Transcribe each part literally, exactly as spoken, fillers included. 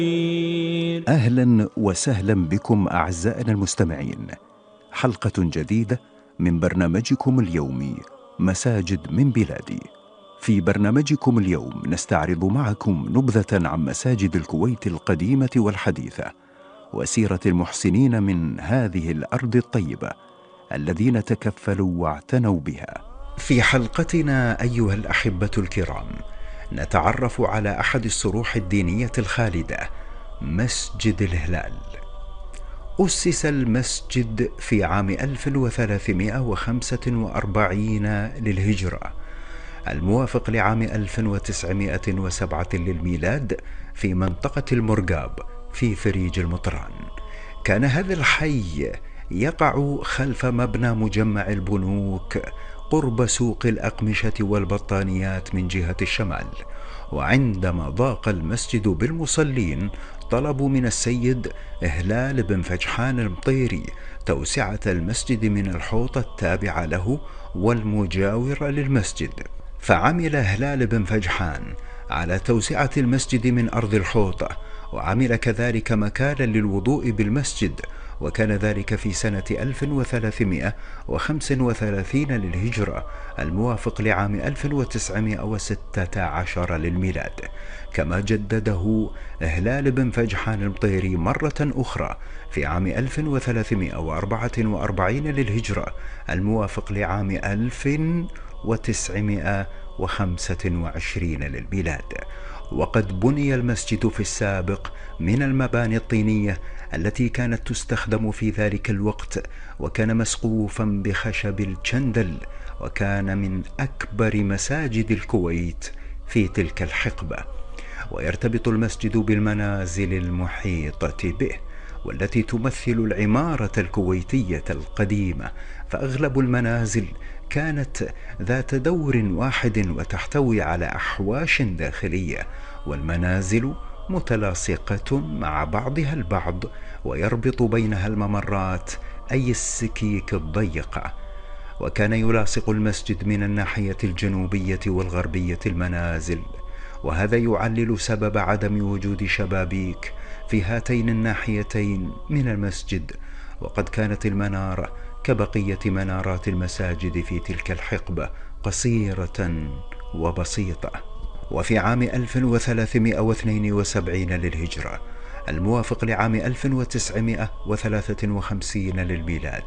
أهلا وسهلا بكم أعزائنا المستمعين، حلقة جديدة من برنامجكم اليومي مساجد من بلادي. في برنامجكم اليوم نستعرض معكم نبذة عن مساجد الكويت القديمة والحديثة، وسيرة المحسنين من هذه الأرض الطيبة الذين تكفلوا واعتنوا بها. في حلقتنا أيها الأحبة الكرام نتعرف على أحد الصروح الدينية الخالدة، مسجد الهلال. أسس المسجد في عام ألف وثلاثمائة وخمسة وأربعين للهجرة، الموافق لعام ألف وتسعمائة وسبعة للميلاد، في منطقة المرقاب في فريج المطران. كان هذا الحي يقع خلف مبنى مجمع البنوك قرب سوق الأقمشة والبطانيات من جهة الشمال. وعندما ضاق المسجد بالمصلين طلبوا من السيد هلال بن فجحان المطيري توسعة المسجد من الحوطة التابعة له والمجاورة للمسجد، فعمل هلال بن فجحان على توسعة المسجد من أرض الحوطة، وعمل كذلك مكانا للوضوء بالمسجد، وكان ذلك في سنة ألف وثلاثمائة وخمسة وثلاثين للهجرة، الموافق لعام ألف وتسعمائة وستة عشر للميلاد. كما جدده هلال بن فجحان المطيري مرة أخرى في عام ألف وثلاثمائة وأربعة وأربعين للهجرة، الموافق لعام ألف وتسعمائة وخمسة وعشرين للميلاد. وقد بني المسجد في السابق من المباني الطينية التي كانت تستخدم في ذلك الوقت، وكان مسقوفا بخشب الجندل، وكان من أكبر مساجد الكويت في تلك الحقبة. ويرتبط المسجد بالمنازل المحيطة به، والتي تمثل العمارة الكويتية القديمة، فأغلب المنازل كانت ذات دور واحد وتحتوي على أحواش داخلية، والمنازل متلاصقة مع بعضها البعض، ويربط بينها الممرات أي السكيك الضيقة. وكان يلاصق المسجد من الناحية الجنوبية والغربية المنازل، وهذا يعلل سبب عدم وجود شبابيك في هاتين الناحيتين من المسجد، وقد كانت المنارة كبقية منارات المساجد في تلك الحقبة قصيرة وبسيطة. وفي عام ألف وثلاثمائة واثنين وسبعين للهجرة، الموافق لعام ألف وتسعمائة وثلاثة وخمسين للميلاد،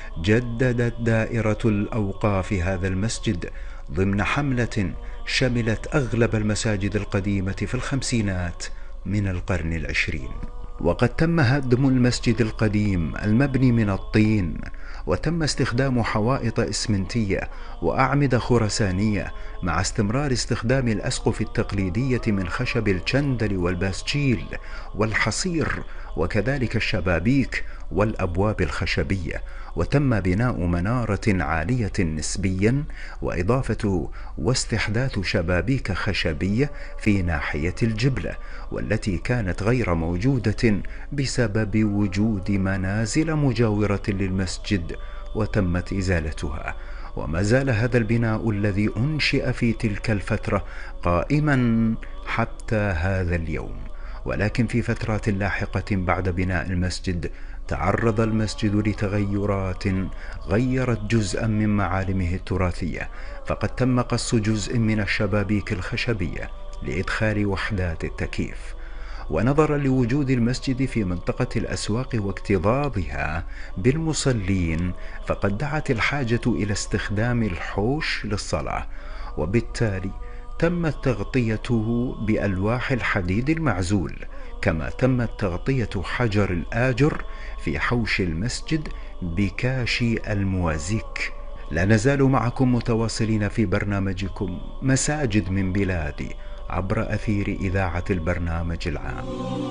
جددت دائرة الأوقاف هذا المسجد ضمن حملة شملت أغلب المساجد القديمة في الخمسينات من القرن العشرين. وقد تم هدم المسجد القديم المبني من الطين، وتم استخدام حوائط إسمنتية وأعمدة خرسانية، مع استمرار استخدام الأسقف التقليدية من خشب الجندل والباسجيل والحصير، وكذلك الشبابيك والأبواب الخشبية. وتم بناء منارة عالية نسبيا، وإضافة واستحداث شبابيك خشبية في ناحية الجبلة، والتي كانت غير موجودة بسبب وجود منازل مجاورة للمسجد وتمت إزالتها. وما زال هذا البناء الذي أنشئ في تلك الفترة قائما حتى هذا اليوم. ولكن في فترات لاحقة بعد بناء المسجد تعرض المسجد لتغيرات غيرت جزءا من معالمه التراثية، فقد تم قص جزء من الشبابيك الخشبية لإدخال وحدات التكييف. ونظرا لوجود المسجد في منطقة الأسواق واكتظاظها بالمصلين، فقد دعت الحاجة إلى استخدام الحوش للصلاة، وبالتالي تمت تغطيته بألواح الحديد المعزول، كما تمت تغطية حجر الآجر في حوش المسجد بكاشي الموازيك. لا نزال معكم متواصلين في برنامجكم مساجد من بلادي عبر أثير إذاعة البرنامج العام.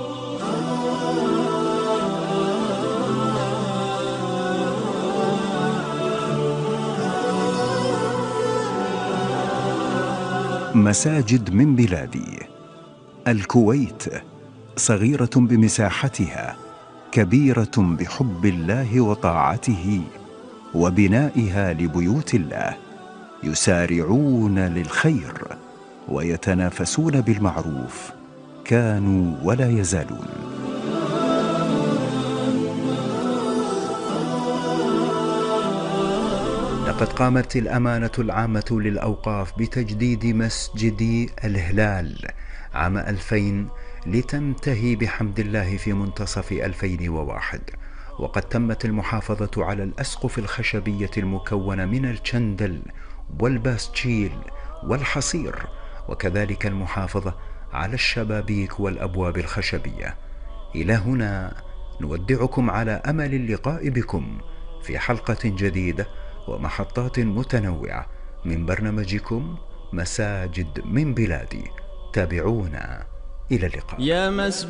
مساجد من بلادي. الكويت صغيرة بمساحتها، كبيرة بحب الله وطاعته وبنائها لبيوت الله، يسارعون للخير ويتنافسون بالمعروف كانوا ولا يزالون. لقد قامت الأمانة العامة للأوقاف بتجديد مسجد الهلال عام ألفين لتنتهي بحمد الله في منتصف ألفين وواحد، وقد تمت المحافظة على الأسقف الخشبية المكونة من الشندل والباسجيل والحصير، وكذلك المحافظة على الشبابيك والأبواب الخشبية. إلى هنا نودعكم على أمل اللقاء بكم في حلقة جديدة ومحطات متنوعة من برنامجكم مساجد من بلادي. تابعونا، إلى اللقاء. يا مسجد